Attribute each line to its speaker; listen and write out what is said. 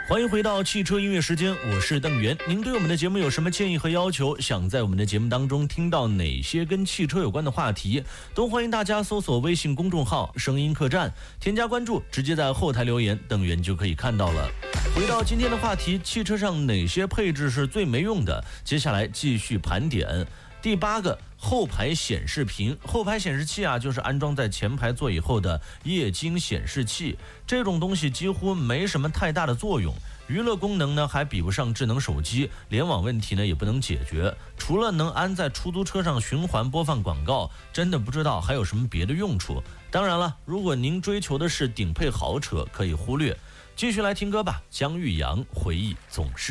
Speaker 1: 欢迎回到汽车音乐时间，我是邓源。您对我们的节目有什么建议和要求？想在我们的节目当中听到哪些跟汽车有关的话题，都欢迎大家搜索微信公众号声音客栈，添加关注，直接在后台留言，邓源就可以看到了。回到今天的话题，汽车上哪些配置是最没用的？接下来继续盘点。第8个，后排显示屏。后排显示器啊，就是安装在前排座椅后的液晶显示器，这种东西几乎没什么太大的作用，娱乐功能呢还比不上智能手机，联网问题呢也不能解决，除了能安在出租车上循环播放广告，真的不知道还有什么别的用处。当然了，如果您追求的是顶配豪车，可以忽略。继续来听歌吧，姜育阳回忆总是